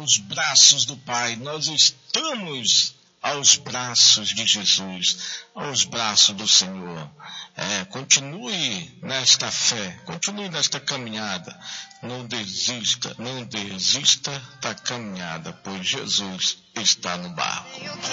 aos braços do Pai, nós estamos aos braços de Jesus, aos braços do Senhor. Continue nesta fé, continue nesta caminhada, não desista da caminhada, pois Jesus está no barco.